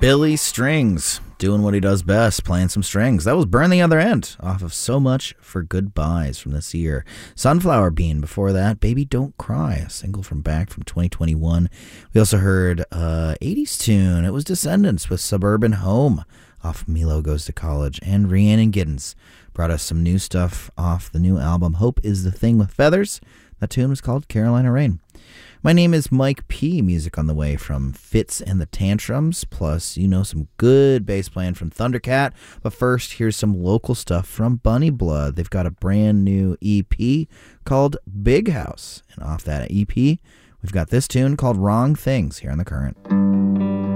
Billy Strings, doing what he does best, playing some strings. That was Burn the Other End, off of So Much for Goodbyes from this year. Sunflower Bean, before that, Baby Don't Cry, a single from back from 2021. We also heard 80s tune. It was Descendants with Suburban Home, off Milo Goes to College. And Rhiannon Giddens brought us some new stuff off the new album, Hope is the Thing with Feathers. That tune was called Carolina Rain. My name is Mike P. Music on the way from Fitz and the Tantrums, plus, some good bass playing from Thundercat. But first, here's some local stuff from Bunny Blood. They've got a brand new EP called Big House. And off that EP, we've got this tune called Wrong Things here on The Current.